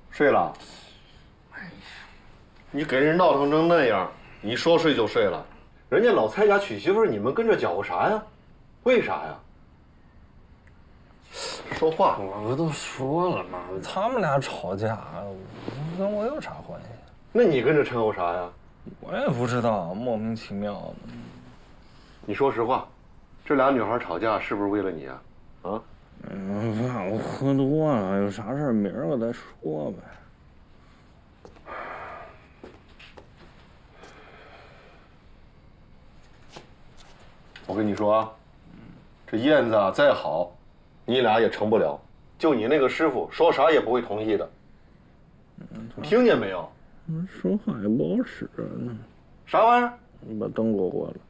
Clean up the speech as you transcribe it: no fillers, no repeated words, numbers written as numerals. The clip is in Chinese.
睡了。你给人闹腾成那样，你说睡就睡了，人家老蔡家娶媳妇，你们跟着搅和啥呀？为啥呀？说话！ 我不都说了吗？他们俩吵架，跟我有啥关系？ 那你跟着掺和啥呀？ 我也不知道，莫名其妙的。 你说实话，这俩女孩吵架是不是为了你啊？啊？ 爸，我喝多了，有啥事明儿个再说呗。 我跟你说啊，这燕子啊再好，你俩也成不了。就你那个师傅，说啥也不会同意的。你听见没有？ 说话也不好使呢。 啥玩意儿？ 你把灯给我关了。